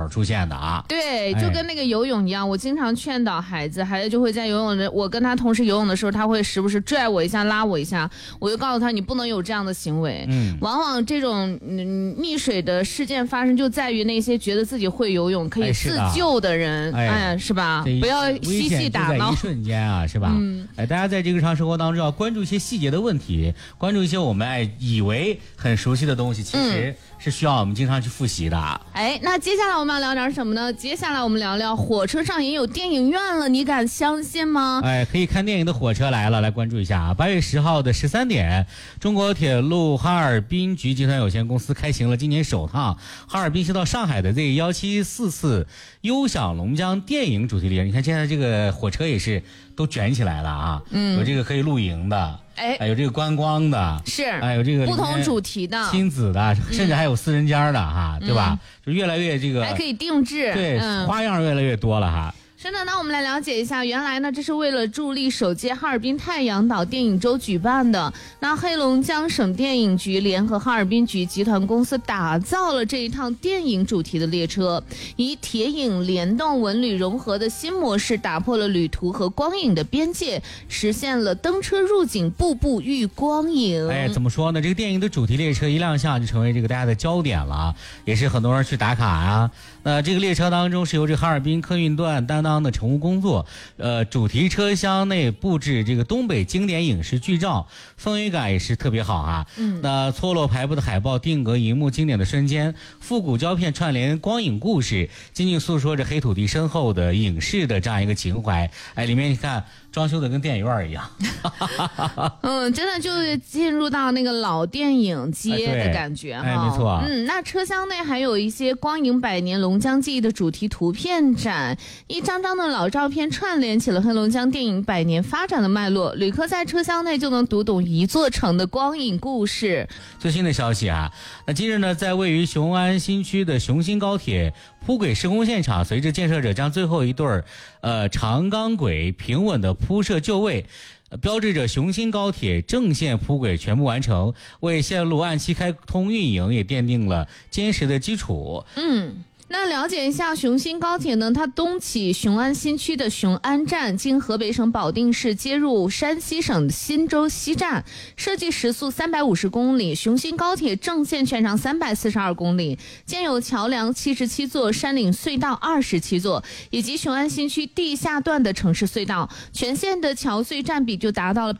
候出现的啊。 对，就跟那个游泳一样，我经常劝导孩子就会在游泳的，我跟他同时游泳的时候，他会时不时拽我一下，拉我一下，我就告诉他你不能有这样的行为。往往这种溺水的事件发生就在于那些觉得自己会游泳可以自救的人，是吧？不要嬉戏打闹， 在一瞬间啊，是吧？大家在这个日常生活当中要关注一些细节的问题，关注一些我们以为很熟悉的东西，其实是需要我们经常去复习的。 那接下来我们要聊点什么呢？接下来我们聊聊火车上也有电影院了，你敢相信吗？ 可以看电影的火车来了，来关注一下啊！8月10号的13点，中国铁路哈尔滨局集团有限公司开行了今年首趟哈尔滨西到上海的 Z174次优享龙江电影主题列车。你看现在这个火车也是都卷起来了啊，有这个可以露营的。有这个观光的， 是， 有这个不同主题的， 亲子的，甚至还有私人间的哈，对吧？就越来越这个， 还可以定制， 对，花样越来越多了哈。 是的，那我们来了解一下，原来呢，这是为了助力首届哈尔滨太阳岛电影周举办的。那黑龙江省电影局联合哈尔滨局集团公司打造了这一趟电影主题的列车，以铁影联动文旅融合的新模式，打破了旅途和光影的边界，实现了登车入景，步步遇光影。 怎么说呢？这个电影的主题列车一亮相就成为这个大家的焦点了，也是很多人去打卡啊。那这个列车当中是由这哈尔滨客运段担当的乘务工作，主题车厢内布置这个东北经典影视剧照，氛围感也是特别好啊。那错落排布的海报定格荧幕经典的瞬间，复古胶片串联光影故事，仅仅诉说着黑土地深厚的影视的这样一个情怀。里面你看装修的跟电影院一样真的就进入到那个老电影街的感觉哈。 没错。 那车厢内还有一些光影百年龙江记忆的主题图片展，一张张的老照片串联起了黑龙江电影100年发展的脉络，旅客在车厢内就能读懂一座城的光影故事。 最新的消息啊，那今日呢，在位于雄安新区的雄新高铁铺轨施工现场，随着建设者将最后一对长钢轨平稳的铺设就位，标志着雄新高铁正线铺轨全部完成，为线路按期开通运营也奠定了坚实的基础。 那了解一下雄新高铁呢，它东起雄安新区的雄安站，经河北省保定市接入山西省忻州西站，设计时速350公里。雄新高铁正线全长342公里，建有桥梁77座、山岭隧道27座，以及雄安新区地下段的城市隧道，全线的桥隧占比就达到了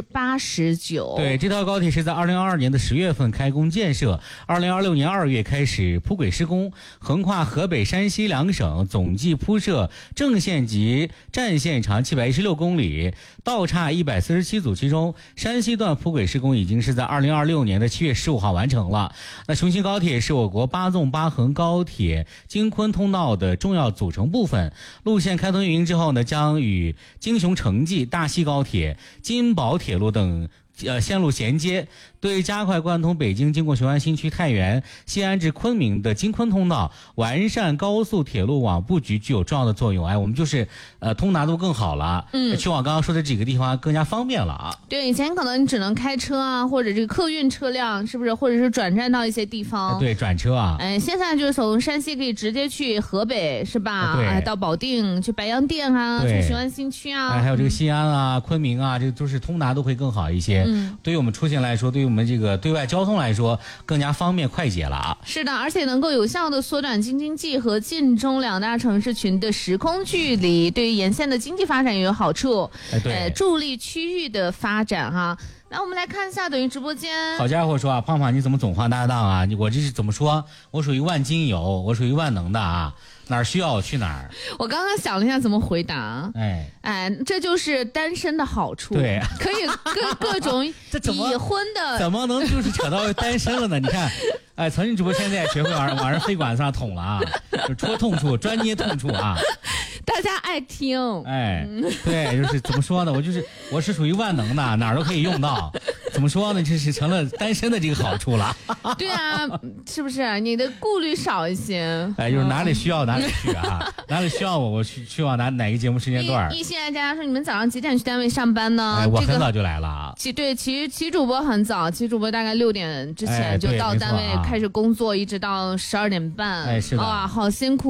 89%。 对，这套高铁是在2022年的10月份开工建设，2026年2月开始铺轨施工，横跨河北、山西两省，总计铺设正线及站线长716公里，道岔147组，其中山西段铺轨施工已经是在2026年的7月15号完成了。那雄新高铁是我国8纵8横高铁京昆通道的重要组成部分，路线开通运营之后呢，将与京雄城际、大西高铁、金宝铁路等线路衔接，对加快贯通北京经过雄安新区太原、西安至昆明的京昆通道，完善高速铁路网布局具有重要的作用。我们就是通达度更好了，去往刚刚说的几个地方更加方便了啊。 对，以前可能你只能开车啊，或者这个客运车辆，是不是？或者是转站到一些地方。 对，转车啊。 现在就是从山西可以直接去河北，是吧？到保定，去白洋淀啊，去雄安新区啊。 还有这个西安啊、昆明啊，这都是通达度会更好一些。对于我们出行来说，对于我们这个对外交通来说，更加方便快捷了啊。 是的，而且能够有效的缩短京津冀和晋中两大城市群的时空距离，对于沿线的经济发展也有好处。助力区域的发展哈。那我们来看一下等于直播间。 好家伙说啊，胖胖你怎么总换搭档啊？我这是怎么说？我属于万金油，我属于万能的啊。哪儿需要我去哪儿。 我刚刚想了一下怎么回答，这就是单身的好处， 对， 可以各种已婚的， 怎么能就是扯到单身了呢？你看，曾经直播现在也学会往人飞管子上捅了啊，就戳痛处，专捏痛处啊。 大家爱听， 对，就是怎么说呢？我是属于万能的，哪儿都可以用到。怎么说呢？这是成了单身的这个好处了。 对啊，是不是？你的顾虑少一些。 就是哪里需要哪里去啊，哪里需要我去往哪个节目时间段。 一心爱家说，你们早上几点去单位上班呢？ 我很早就来了啊。 齐主播很早，齐主播大概6点之前就到单位开始工作，一直到12点半。 是的。 哇，好辛苦。